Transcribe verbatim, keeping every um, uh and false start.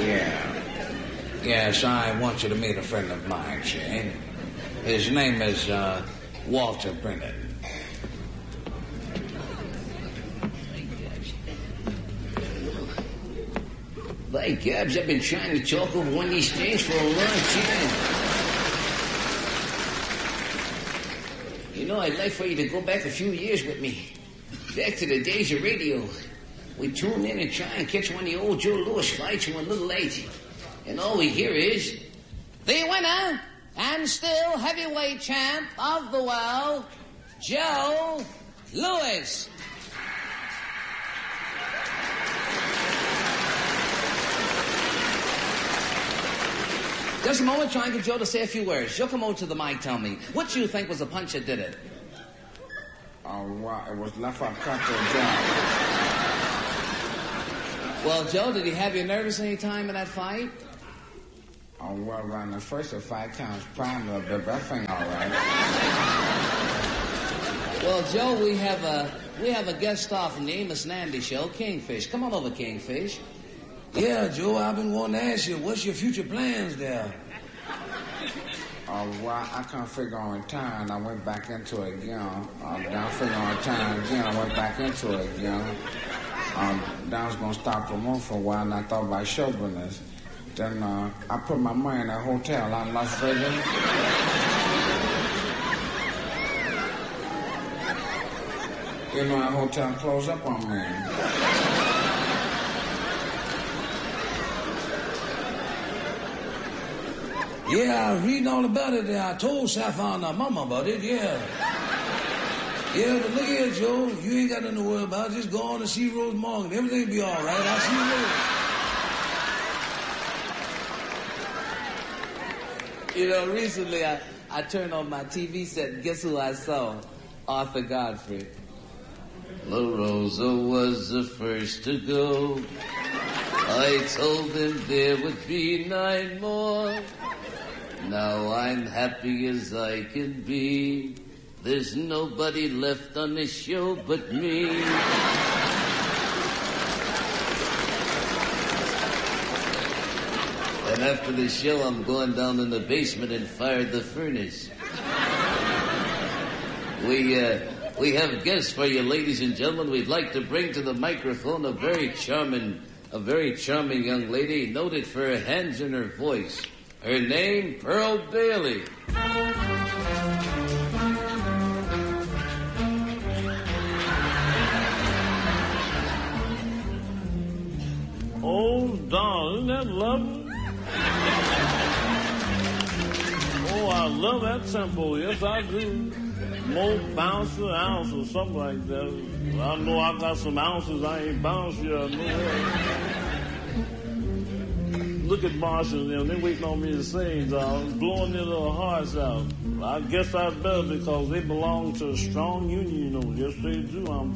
Yeah. Yes, I want you to meet a friend of mine, Shane. His name is uh, Walter Brennan. By gabs, I've been trying to talk over one of these things for a long time. You know, I'd like for you to go back a few years with me. Back to the days of radio. We tune in and try and catch one of the old Joe Louis fights when we're a little late. And all we hear is, the winner and still heavyweight champ of the world, Joe Louis. Just a moment, trying to get Joe to say a few words. Joe, come over to the mic, tell me. What you think was the punch that did it? Oh, wow, it was left uppercut to Joe. Well, Joe, did he have you nervous any time in that fight? Oh, well, around the first of five times prime a little bit, but I think all right. Well, Joe, we have a we have a guest star from the Amos Nandy show, Kingfish. Come on over, Kingfish. Yeah, Joe, I've been wanting to ask you, what's your future plans there? Oh, well, I can't figure on retiring. I went back into it again. Um, then I figured on retiring again. I went back into it again. Um, then I was going to stop promoting for a while, and I thought about show business. Then uh, I put my money in a hotel out in Las Vegas. You know, that hotel closed up on me. Yeah, I was reading all about it. I told Sapphire and her mama about it, yeah. Yeah, but look here, Joe. You ain't got nothing to worry about. Just go on and see Rose Morgan. Everything will be all right. I'll see you later. You know, recently I, I turned on my T V set and guess who I saw? Arthur Godfrey. La Rosa was the first to go. I told him there would be nine more. Now I'm happy as I can be. There's nobody left on this show but me. And after the show, I'm going down in the basement and fire the furnace. We, uh, we have guests for you, ladies and gentlemen. We'd like to bring to the microphone a very charming, a very charming young lady, noted for her hands and her voice. Her name, Pearl Bailey. Oh, darling, isn't that lovely? Oh, I love that tempo. Yes, I do. More bounce an ounce or something like that. I know I got some ounces I ain't bounced yet. I know that. Look at Marshall and them. They waiting on me to sing, dog. Blowing their little hearts out. I guess I better because they belong to a strong union, you know. Yes, they do. I'm